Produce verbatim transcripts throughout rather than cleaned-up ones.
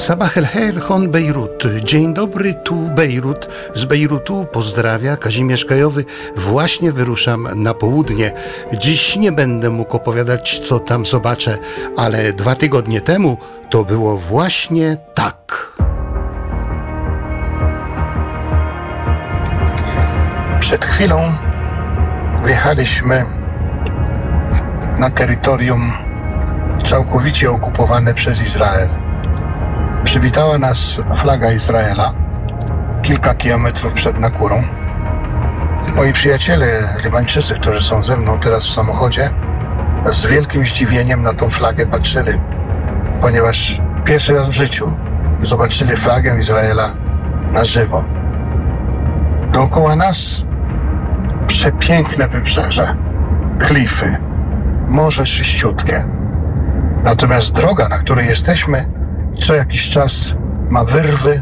Sabah el Khair Hon Bejrut. Dzień dobry, tu Bejrut. Z Bejrutu pozdrawia Kazimierz Kajowy. Właśnie wyruszam na południe. Dziś nie będę mógł opowiadać, co tam zobaczę, ale dwa tygodnie temu to było właśnie tak. Przed chwilą wjechaliśmy na terytorium całkowicie okupowane przez Izrael. Przywitała nas flaga Izraela kilka kilometrów przed Nakurą. Moi przyjaciele Libańczycy, którzy są ze mną teraz w samochodzie, z wielkim zdziwieniem na tą flagę patrzyli, ponieważ pierwszy raz w życiu zobaczyli flagę Izraela na żywo. Dookoła nas przepiękne wybrzeże, klify, morze czyściutkie. Natomiast droga, na której jesteśmy, co jakiś czas ma wyrwy,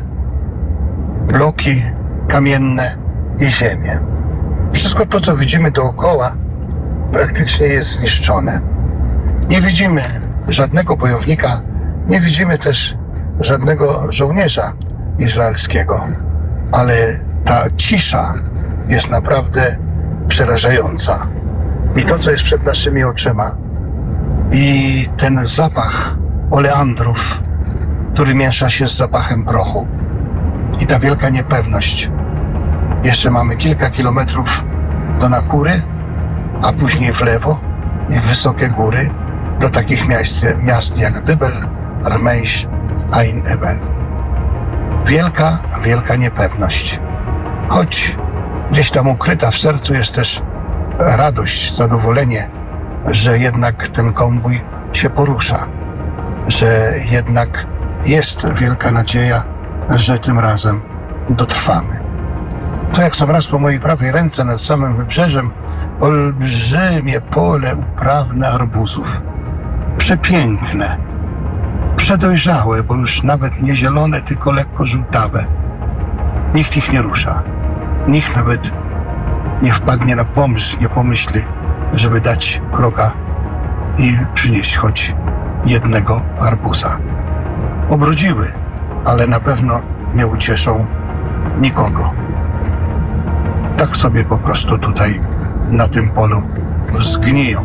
bloki kamienne i ziemię. Wszystko to, co widzimy dookoła, praktycznie jest zniszczone. Nie widzimy żadnego bojownika, nie widzimy też żadnego żołnierza izraelskiego, ale ta cisza jest naprawdę przerażająca. I to, co jest przed naszymi oczyma, i ten zapach oleandrów, który miesza się z zapachem prochu, i ta wielka niepewność. Jeszcze mamy kilka kilometrów do Nakury, a później w lewo i w wysokie góry do takich miast, miast jak Dybel, Armeisz, Ain Ebel. Wielka, wielka niepewność. Choć gdzieś tam ukryta w sercu jest też radość, zadowolenie, że jednak ten konwój się porusza, że jednak jest wielka nadzieja, że tym razem dotrwamy. To jak sam raz po mojej prawej ręce nad samym wybrzeżem olbrzymie pole uprawne arbuzów. Przepiękne, przedojrzałe, bo już nawet nie zielone, tylko lekko żółtawe. Nikt ich nie rusza. Nikt nawet nie wpadnie na pomysł, nie pomyśli, żeby dać kroka i przynieść choć jednego arbuza. Obrodziły, ale na pewno nie ucieszą nikogo. Tak sobie po prostu tutaj na tym polu zgniją.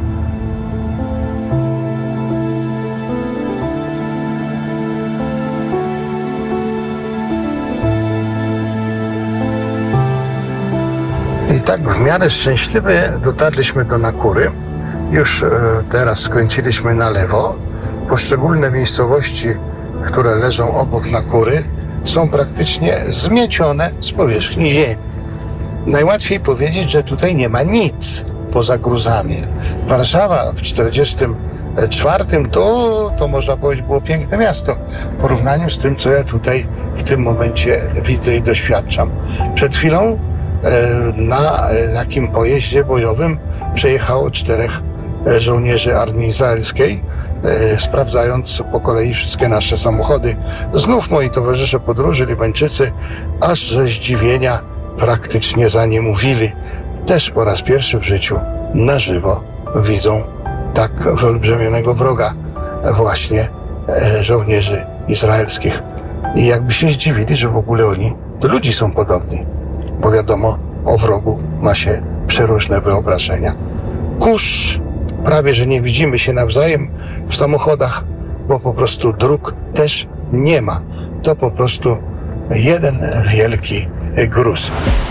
I tak w miarę szczęśliwie dotarliśmy do Nakury. Już e, teraz skręciliśmy na lewo. Poszczególne miejscowości, które leżą obok Nakury, są praktycznie zmiecione z powierzchni ziemi. Najłatwiej powiedzieć, że tutaj nie ma nic poza gruzami. Warszawa w czterdziestym czwartym to, to można powiedzieć było piękne miasto w porównaniu z tym, co ja tutaj w tym momencie widzę i doświadczam. Przed chwilą na takim pojeździe bojowym przejechało czterech żołnierzy armii izraelskiej, sprawdzając po kolei wszystkie nasze samochody. Znów moi towarzysze podróży, Libańczycy, aż ze zdziwienia praktycznie za nie mówili. Też po raz pierwszy w życiu na żywo widzą tak wyolbrzymionego wroga właśnie żołnierzy izraelskich. I jakby się zdziwili, że w ogóle oni do ludzi są podobni. Bo wiadomo, o wrogu ma się przeróżne wyobrażenia. Kurz, prawie że nie widzimy się nawzajem w samochodach, bo po prostu dróg też nie ma. To po prostu jeden wielki gruz.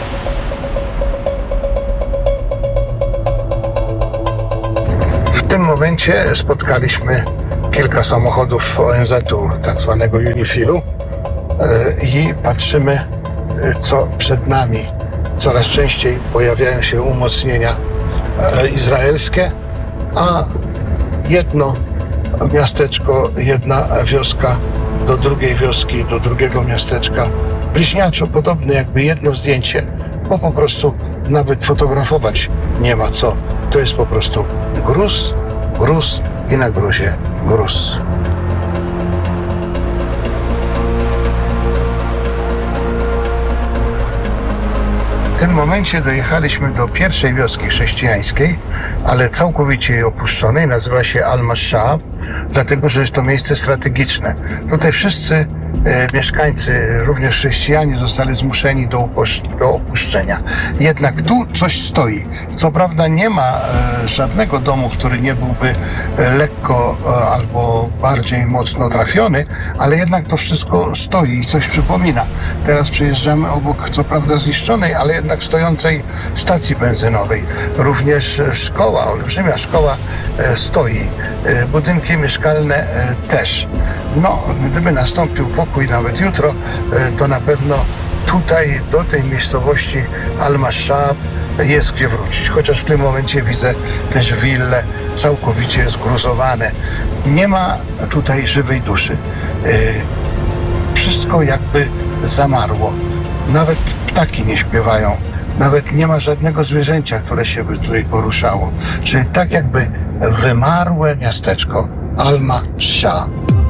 W tym momencie spotkaliśmy kilka samochodów O N Z-u, tak zwanego Unifilu, i patrzymy, co przed nami. Coraz częściej pojawiają się umocnienia izraelskie, a jedno miasteczko, jedna wioska do drugiej wioski, do drugiego miasteczka, bliźniaczo podobne, jakby jedno zdjęcie, bo po prostu nawet fotografować nie ma co. To jest po prostu gruz, gruz i na gruzie gruz. W tym momencie dojechaliśmy do pierwszej wioski chrześcijańskiej, ale całkowicie jej opuszczonej. Nazywa się Al-Mashab, dlatego że jest to miejsce strategiczne. Tutaj wszyscy e, mieszkańcy, również chrześcijanie, zostali zmuszeni do, upoś- do opuszczenia. Jednak tu coś stoi. Co prawda nie ma e, żadnego domu, który nie byłby e, lekko e, albo bardziej mocno trafiony, ale jednak to wszystko stoi i coś przypomina. Teraz przejeżdżamy obok, co prawda zniszczonej, ale jednak stojącej stacji benzynowej. Również szkoła, olbrzymia szkoła e, stoi. E, budynki mieszkalne e, też. No, gdyby nastąpił pokój nawet jutro, e, to na pewno tutaj do tej miejscowości Al-Mashab jest gdzie wrócić. Chociaż w tym momencie widzę też wille całkowicie zgruzowane. Nie ma tutaj żywej duszy. E, wszystko jakby zamarło. Nawet ptaki nie śpiewają. Nawet nie ma żadnego zwierzęcia, które się by tutaj poruszało. Czyli tak jakby wymarłe miasteczko Al-Mashab.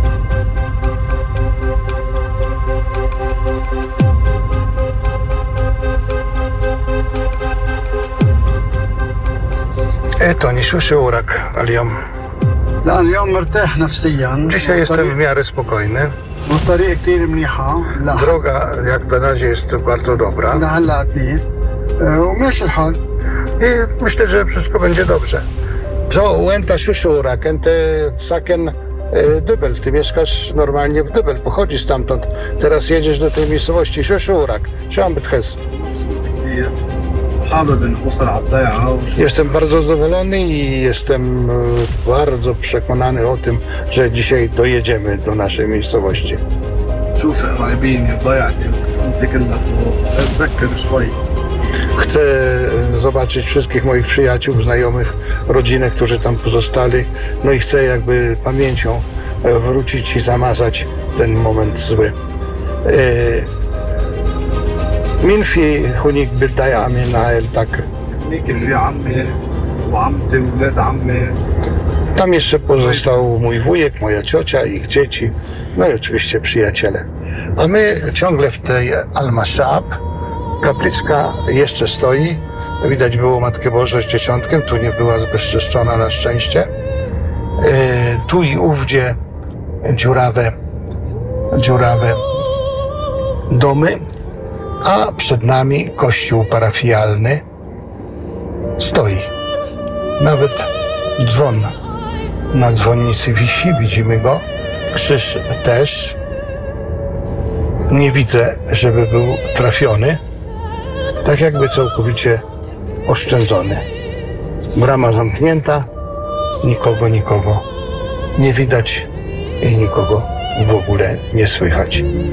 E, Toni, شو شعورك اليوم؟ لا اليوم مرتاح نفسيا. Dzisiaj jestem w miarę spokojny. والطريق كتير منيحة. لا Droga jak na razie jest bardzo dobra. لهلا اثنين وماشي الحال. I myślę, że wszystko będzie dobrze. Jo, Łęta Siusiurak, Ente Saken Dybel. Ty mieszkasz normalnie w Dybel, pochodzisz stamtąd. Teraz jedziesz do tej miejscowości Siusiurak. Chciałem być. كتير حابب انه اوصل على الضيعة وشوف Jestem bardzo zadowolony i jestem e, bardzo przekonany o tym, że dzisiaj dojedziemy do naszej miejscowości. شوف قرايبيني ضيعتي وطفولتي كلها فوق اتذكر شوي. Chcę e, zobaczyć wszystkich moich przyjaciół, znajomych, rodzinę, którzy tam pozostali. No i chcę jakby pamięcią e, wrócić i zamazać ten moment zły. E, Min fi hunik biddaja min ael, tak. هنيك في عمي وعمتي وولاد عمي. Tam jeszcze pozostał mój wujek, moja ciocia, ich dzieci, no i oczywiście przyjaciele. A my ciągle w tej Al-Mashab. Kapliczka jeszcze stoi. Widać było Matkę Bożą z dzieciątkiem. Tu nie była zbezczeszczona na szczęście. E, tu i ówdzie dziurawe, dziurawe domy. A przed nami kościół parafialny stoi. Nawet dzwon na dzwonnicy wisi, widzimy go. Krzyż też. Nie widzę, żeby był trafiony. Tak jakby całkowicie oszczędzony. Brama zamknięta, nikogo, nikogo nie widać i nikogo w ogóle nie słychać.